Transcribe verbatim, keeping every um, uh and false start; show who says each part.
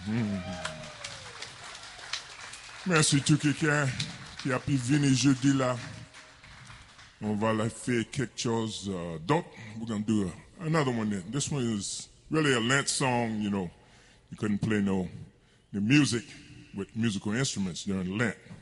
Speaker 1: Merci tout quelqu'un qui a pu venir jeudi là. On va la faire quelque chose uh, d'autre. We're going to do a, another one then. This one is really a Lent song, you know. You couldn't play no the music with musical instruments during Lent.